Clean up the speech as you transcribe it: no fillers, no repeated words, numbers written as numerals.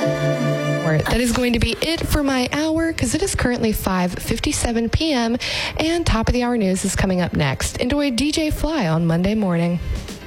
That is going to be it for my hour because it is currently 5:57 p.m. and Top of the Hour News is coming up next. Enjoy DJ Fly on Monday morning.